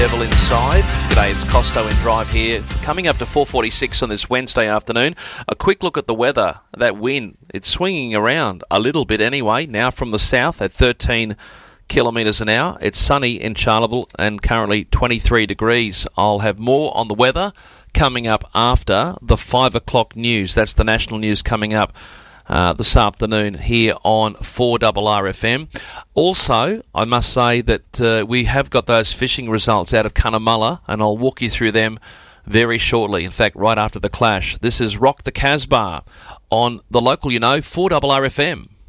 Devil inside. G'day, it's Costo in Drive here. Coming up to 4:46 on this Wednesday afternoon. A quick look at the weather. That wind, it's swinging around a little bit anyway. Now from the south at 13 kilometres an hour. It's sunny in Charleville and currently 23 degrees. I'll have more on the weather coming up after the 5 o'clock news. That's the national news coming up this afternoon here on 4RRFM. Also, I must say that we have got those fishing results out of Cunnamulla, and I'll walk you through them very shortly. In fact, right after the clash. This is Rock the Casbah on the local, 4RRFM.